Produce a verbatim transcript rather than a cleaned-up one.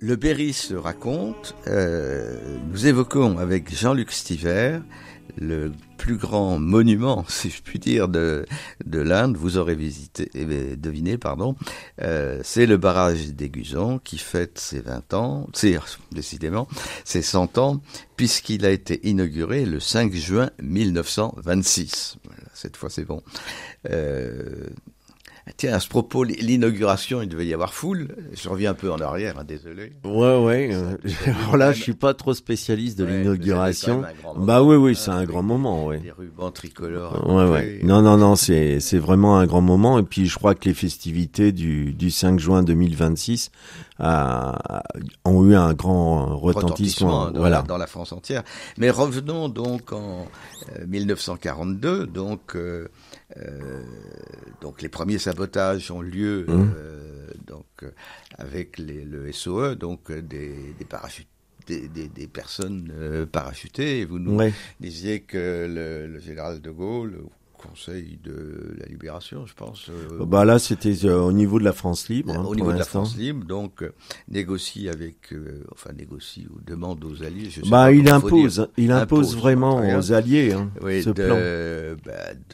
Le Berry se raconte, euh, nous évoquons avec Jean-Luc Stiver le plus grand monument, si je puis dire, de, de l'Inde. Vous aurez visité, eh, deviné, pardon. Euh, c'est le barrage d'Aiguzon qui fête ses vingt ans, c'est décidément ses cent ans, puisqu'il a été inauguré le cinq juin mille neuf cent vingt-six. Cette fois, c'est bon. Euh, Tiens, à ce propos, l'inauguration, il devait y avoir foule. Je reviens un peu en arrière, hein, désolé. Ouais, ouais. Euh, alors là, je suis pas trop spécialiste de ouais, l'inauguration. Bah oui, oui, c'est un grand moment, ouais. Les rubans tricolores. Ouais, ouais. Non, non, non, c'est c'est vraiment un grand moment. Et puis, je crois que les festivités du du cinq juin deux mille vingt-six a, ont eu un grand retentissement, retentissement dans, voilà, la, dans la France entière. Mais revenons donc en euh, mille neuf cent quarante-deux, donc. Euh, Euh, donc les premiers sabotages ont lieu mmh. euh, donc euh, avec les, le S O E, donc euh, des, des parachutes. Des, des, des personnes euh, parachutées. Et vous nous ouais. disiez que le, le général de Gaulle, au Conseil de la Libération, je pense. Euh, bah là, c'était euh, au niveau de la France libre. Hein, au niveau de la l'instant. France libre, donc euh, négocie avec, euh, enfin négocie ou demande aux alliés. Je sais bah pas il impose, il impose, impose vraiment aux alliés hein, oui, ce de, plan. Bah,